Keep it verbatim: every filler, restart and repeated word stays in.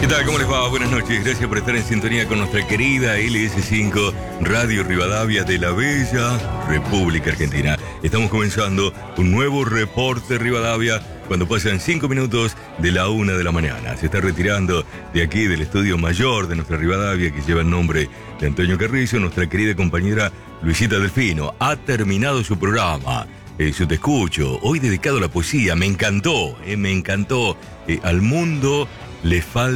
¿Qué tal? ¿Cómo les va? Buenas noches. Gracias por estar en sintonía con nuestra querida L S cinco Radio Rivadavia de la bella República Argentina. Estamos comenzando un nuevo reporte Rivadavia cuando pasan cinco minutos de la una de la mañana. Se está retirando de aquí del estudio mayor de nuestra Rivadavia, que lleva el nombre de Antonio Carrizo, nuestra querida compañera Luisita Delfino. Ha terminado su programa. Eh, yo te escucho, hoy dedicado a la poesía. Me encantó, eh, me encantó. Eh, al mundo le falta